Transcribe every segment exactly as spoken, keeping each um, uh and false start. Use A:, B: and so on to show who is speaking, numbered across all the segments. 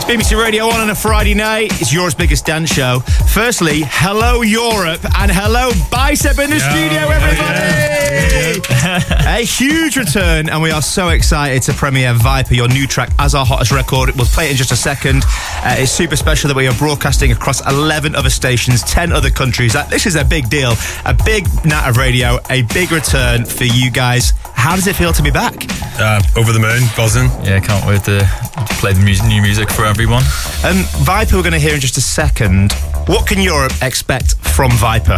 A: B B C Radio one on a Friday night. It's Europe's biggest dance show. Firstly, hello Europe and hello Bicep in the yeah, studio, everybody! Yeah, yeah, yeah. A huge return, and we are so excited to premiere Viper, your new track, as our hottest record. We'll play it in just a second. Uh, it's super special that we are broadcasting across eleven other stations, ten other countries. Uh, this is a big deal, a big night of radio, a big return for you guys. How does it feel to be back?
B: Uh, over the moon, buzzing.
C: Yeah, can't wait to play the music, new music for everyone.
A: Um, Viper, we're going to hear in just a second. What can Europe expect from Viper?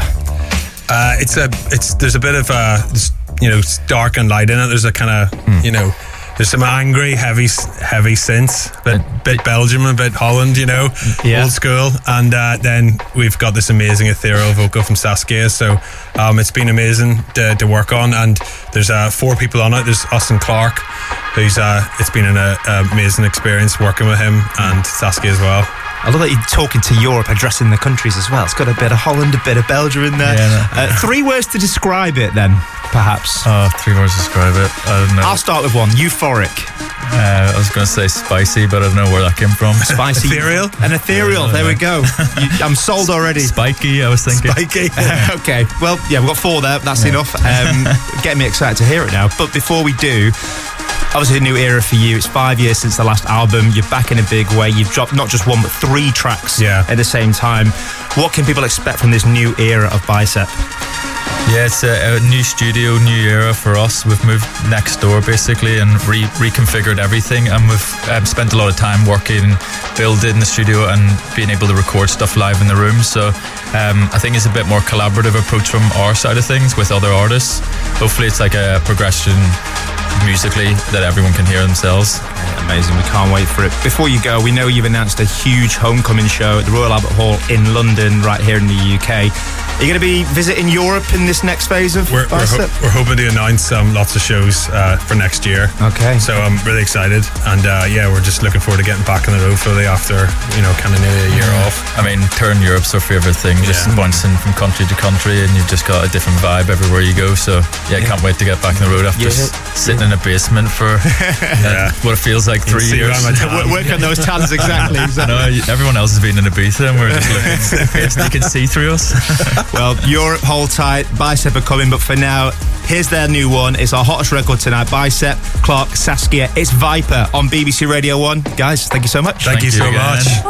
B: Uh, it's a, it's there's a bit of uh, you know, dark and light in it. There's a kind of mm. you know. There's some angry, heavy, heavy synths, bit, bit Belgium, a bit Holland, you know, yeah. old school. And uh, then we've got this amazing ethereal vocal from Saskia. So um, it's been amazing to, to work on. And there's uh, four people on it. There's Austin Clark, who's uh, it's been an uh, amazing experience working with him, and Saskia as well.
A: I love that you're talking to Europe, addressing the countries as well. It's got a bit of Holland, a bit of Belgium in there. Yeah, no. uh, three words to describe it, then, perhaps.
C: Oh, three words to describe it. I don't know.
A: I'll start with one. Euphoric.
C: Uh, I was going to say spicy, but I don't know where that came from.
A: Spicy.
B: Ethereal.
A: An ethereal. There we go. You, I'm sold already.
C: Spiky, I was thinking.
B: Spiky.
A: Okay. Well, yeah, we've got four there. That's yeah. enough. Um, getting me excited to hear it now. But before we do, obviously a new era for you. It's five years since the last album. You're back in a big way. You've dropped not just one, but three tracks yeah. at the same time. What can people expect from this new era of Bicep?
C: Yeah, it's a, a new studio, new era for us. We've moved next door basically and re- reconfigured everything, and we've um, spent a lot of time working, building the studio and being able to record stuff live in the room. So um, I think it's a bit more collaborative approach from our side of things with other artists. Hopefully it's like a progression musically that everyone can hear themselves.
A: Amazing, we can't wait for it. Before you go, we know you've announced a huge homecoming show at the Royal Albert Hall in London, right here in the U K. Are you going to be visiting Europe in this next phase of
B: we're, we're, ho- we're hoping to announce um, lots of shows uh, for next year.
A: Okay.
B: So I'm really excited, and uh, yeah, we're just looking forward to getting back on the road fully after, you know, kind of nearly a year off.
C: I mean, touring Europe's our favourite thing, just yeah. bouncing from country to country, and you've just got a different vibe everywhere you go. So yeah, I yeah. can't wait to get back on the road after yeah. s- sitting yeah. in a basement for uh, yeah. what it feels like three years.
A: Work on those tans, exactly. exactly.
C: No, everyone else has been in Ibiza, and we're just looking. Yes, they can see through us.
A: Well, Europe, hold tight. Bicep are coming, but for now, here's their new one. It's our hottest record tonight. Bicep, Clark, Saskia. It's Viper on B B C Radio one. Guys, thank you so much.
B: Thank, thank you, you so again. much.